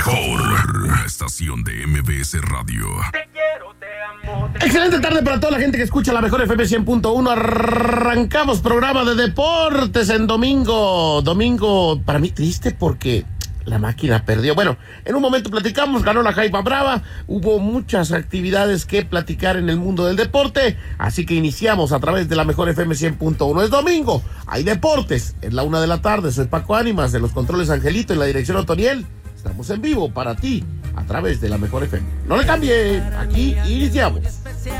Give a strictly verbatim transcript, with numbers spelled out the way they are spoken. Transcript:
mejor estación de M B S Radio. Te quiero, te amo. Te Excelente tarde para toda la gente que escucha la mejor F M cien punto uno. Arrancamos programa de deportes en domingo. Domingo para mí triste porque la máquina perdió. Bueno, en un momento platicamos, ganó la Jaiba Brava. Hubo muchas actividades que platicar en el mundo del deporte. Así que iniciamos a través de la mejor F M cien punto uno. Es domingo, hay deportes. Es la una de la tarde. Soy Paco Ánimas, de los controles Angelito, en la dirección Otoniel. Estamos en vivo para ti a través de la mejor F M. No le cambie, aquí iniciamos.